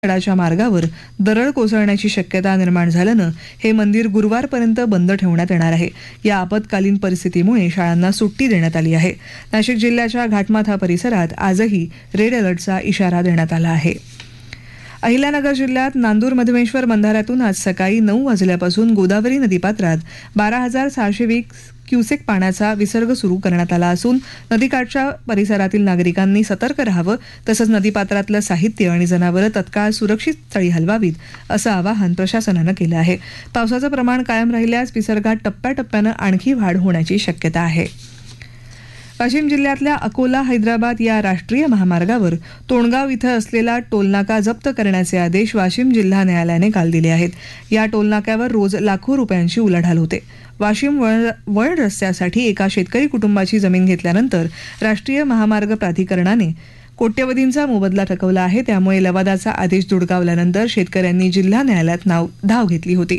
गडाच्या मार्गावर दरड कोसळण्याची शक्यता निर्माण झाल्यानं हे मंदिर गुरुवारपर्यंत बंद ठेवण्यात येणार आहे. या आपत्कालीन परिस्थितीमुळे शाळांना सुट्टी देण्यात आली आहे. नाशिक जिल्ह्याच्या घाटमाथा परिसरात आजही रेड अलर्टचा इशारा देण्यात आला आहे. अहिल्यानगर जिल्ह्यात नांदूर मधमेश्वर बंधाऱ्यातून आज सकाळी 9 वाजल्यापासून गोदावरी नदीपात्रात 12,620 क्युसेक पाण्याचा विसर्ग सुरू करण्यात आला असून नदीकाठच्या परिसरातील नागरिकांनी सतर्क राहावं तसंच नदीपात्रातलं साहित्य आणि जनावरं तत्काळ सुरक्षित स्थळी हलवावीत असं आवाहन प्रशासनानं केलं आहे. पावसाचं प्रमाण कायम राहिल्यास विसर्गात टप्प्याटप्प्यानं आणखी वाढ होण्याची शक्यता आहे. वाशिम जिल्ह्यातल्या अकोला हैदराबाद या राष्ट्रीय महामार्गावर तोंडगाव इथं असलेला टोलनाका जप्त करण्याचे आदेश वाशिम जिल्हा न्यायालयाने काल दिले आहेत. या टोलनाक्यावर रोज लाखो रुपयांची उलाढाल होते. वाशिम वळण रस्त्यासाठी एका शेतकरी कुटुंबाची जमीन घेतल्यानंतर राष्ट्रीय महामार्ग प्राधिकरणाने कोट्यवधींचा मोबदला थकवला आहे. त्यामुळे लवादाचा आदेश धुडकावल्यानंतर शेतकऱ्यांनी जिल्हा न्यायालयात धाव घेतली होती.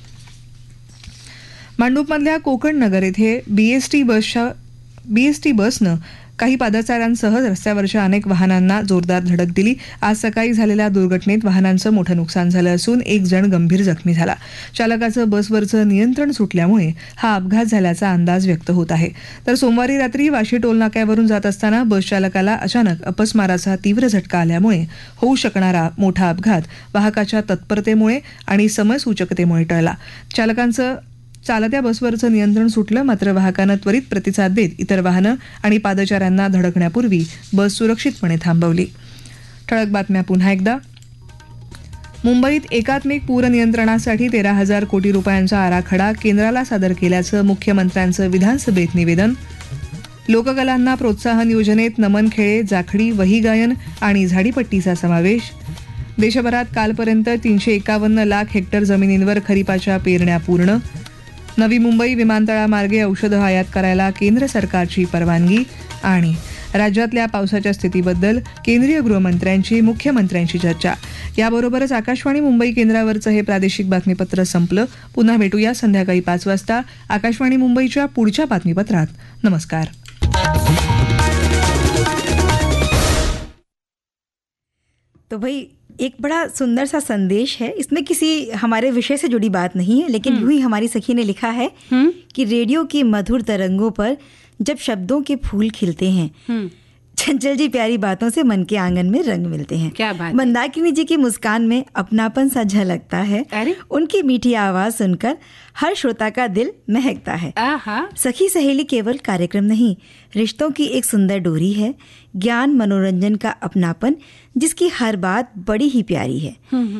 मांडूपमधल्या कोकण नगर येथे बीएसटी बसनं काही पादचाऱ्यांसह रस्त्यावरच्या अनेक वाहनांना जोरदार धडक दिली. आज सकाळी झालेल्या दुर्घटनेत वाहनांचं मोठं नुकसान झालं असून एक जण गंभीर जखमी झाला. चालकाचं बसवरचं नियंत्रण सुटल्यामुळे हा अपघात झाल्याचा अंदाज व्यक्त होत आहे. तर सोमवारी रात्री वाशी टोलनाक्यावरून जात असताना बस चालकाला अचानक अपस्माराचा तीव्र झटका आल्यामुळे होऊ शकणारा मोठा अपघात वाहकाच्या तत्परतेमुळे आणि समयसूचकतेमुळे टळला. चालकांचं चालत्या बसवरचं नियंत्रण सुटलं, मात्र वाहकानं त्वरित प्रतिसाद देत इतर वाहनं आणि पादचाऱ्यांना धडकण्यापूर्वी बस सुरक्षितपणे थांबवली. ठळक बातम्या पुन्हा एकदा. मुंबईत एकात्मिक पूर नियंत्रणासाठी 13,000 कोटी रुपयांचा आराखडा केंद्राला सादर केल्याचं मुख्यमंत्र्यांचं विधानसभेत निवेदन. लोककलांना प्रोत्साहन योजनेत नमन खेळे, जाखडी, वही गायन आणि झाडीपट्टीचा समावेश. देशभरात कालपर्यंत 351 लाख हेक्टर जमिनींवर खरीपाच्या पेरण्या पूर्ण. नवी मुंबई विमानतळामार्गे औषधं आयात करायला केंद्र सरकारची परवानगी. आणि राज्यातल्या पावसाच्या स्थितीबद्दल केंद्रीय गृहमंत्र्यांची मुख्यमंत्र्यांची चर्चा. याबरोबरच आकाशवाणी मुंबई केंद्रावरचं हे प्रादेशिक बातमीपत्र संपलं. पुन्हा भेटूया संध्याकाळी 5 वाजता आकाशवाणी मुंबईच्या पुढच्या बातमीपत्रात. नमस्कार. तो भाई एक बड़ा सुंदर सा संदेश है. इसमें किसी हमारे विषय से जुड़ी बात नहीं है, लेकिन यूं ही हमारी सखी ने लिखा है कि रेडियो की मधुर तरंगों पर जब शब्दों के फूल खिलते हैं, चंचल जी प्यारी बातों से मन के आंगन में रंग मिलते हैं. क्या बात. मंदाकिनी जी की मुस्कान में अपनापन सा झलकता है. उनकी मीठी आवाज सुनकर हर श्रोता का दिल महकता है. सखी सहेली केवल कार्यक्रम नहीं, रिश्तों की एक सुंदर डोरी है. ज्ञान मनोरंजन का अपनापन जिसकी हर बात बड़ी ही प्यारी है.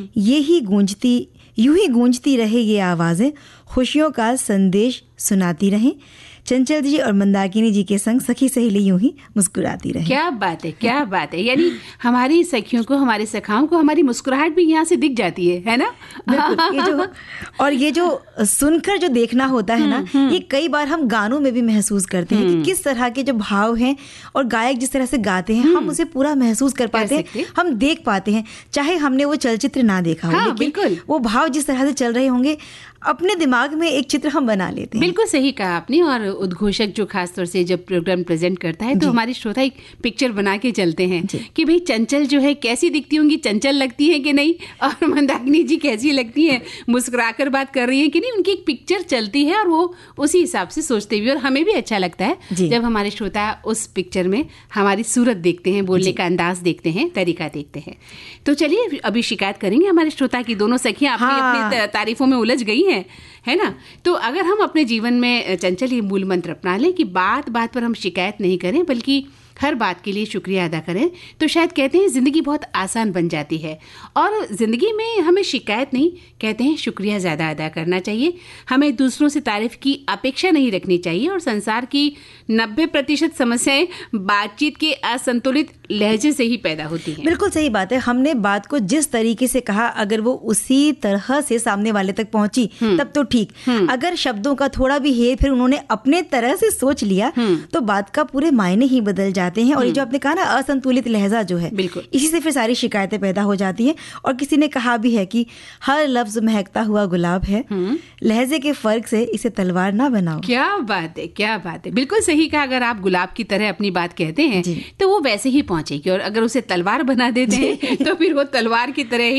यूं ही गूंजती रहे ये आवाजें, खुशियों का संदेश सुनाती रहें. चंचल जी और मंदाकिनी जी के संग सखी सहेली यूं ही मुस्कुराती रहे. क्या बात है, क्या बात है. यानी हमारी सखियों को, हमारी सखाओं को हमारी मुस्कुराहट भी यहाँ से दिख जाती है ना. ये जो सुनकर जो देखना होता है ना, ये कई बार हम गानों में भी महसूस करते हैं कि किस तरह के जो भाव हैं और गायक जिस तरह से गाते हैं, हम उसे पूरा महसूस कर पाते हैं, हम देख पाते हैं. चाहे हमने वो चलचित्र ना देखा हो, लेकिन वो भाव जिस तरह से चल रहे होंगे, अपने दिमाग में एक चित्र हम बना लेते हैं. बिल्कुल सही कहा आपने. और उद्घोषक जो खास तौर से जब प्रोग्राम प्रेजेंट करता है तो हमारे श्रोता एक पिक्चर बना के चलते हैं कि भाई चंचल जो है कैसी दिखती होंगी, चंचल लगती है कि नहीं, और मंदाकिनी जी कैसी लगती हैं, मुस्कुराकर बात कर रही है कि नहीं. उनकी एक पिक्चर चलती है और वो उसी हिसाब से सोचते भी. और हमें भी अच्छा लगता है जब हमारे श्रोता उस पिक्चर में हमारी सूरत देखते हैं, बोलने का अंदाज देखते हैं, तरीका देखते हैं. तो चलिए अभी शिकायत करेंगे हमारे श्रोता की. दोनों सखियां अपनी तारीफों में उलझ गई है ना. तो अगर हम अपने जीवन में चंचल ये मूल मंत्र अपना लें कि बात बात पर हम शिकायत नहीं करें, बल्कि हर बात के लिए शुक्रिया अदा करें, तो शायद कहते हैं ज़िंदगी बहुत आसान बन जाती है. और ज़िंदगी में हमें शिकायत नहीं, कहते हैं शुक्रिया ज़्यादा अदा करना चाहिए. हमें दूसरों से तारीफ की अपेक्षा नहीं रखनी चाहिए. और संसार की 90% समस्याएं बातचीत के असंतुलित लहजे से ही पैदा होती हैं. बिल्कुल सही बात है. हमने बात को जिस तरीके से कहा, अगर वो उसी तरह से सामने वाले तक पहुंची तब तो ठीक. अगर शब्दों का थोड़ा भी हेर फेर उन्होंने अपने तरह से सोच लिया तो बात का पूरे मायने ही बदल जाते हैं. और ये जो आपने कहा ना, असंतुलित लहजा जो है, इसी से फिर सारी शिकायतें पैदा हो जाती हैं. और किसी ने कहा भी है कि हर लफ्ज महकता हुआ गुलाब है, लहजे के फर्क से इसे तलवार ना बनाओ. क्या बात है, क्या बात है. बिल्कुल सही कहा. अगर आप गुलाब की तरह अपनी बात कहते हैं तो वो वैसे ही पहुंचेगी, और अगर उसे तलवार बना देते हैं तो फिर वो तलवार की तरह ही